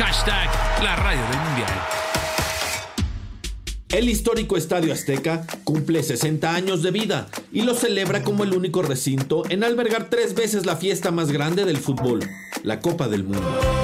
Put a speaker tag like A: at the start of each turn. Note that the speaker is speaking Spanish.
A: Hashtag la radio del mundial.
B: El histórico Estadio Azteca cumple 60 años de vida y lo celebra como el único recinto en albergar 3 veces la fiesta más grande del fútbol, la Copa del Mundo.